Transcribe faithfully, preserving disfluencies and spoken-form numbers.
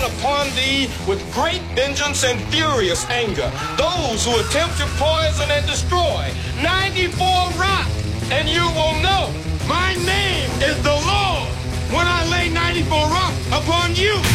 upon thee with great vengeance and furious anger those who attempt to poison and destroy. ninety-four rock, and you will know my name is the Lord when I lay ninety-four rock upon you.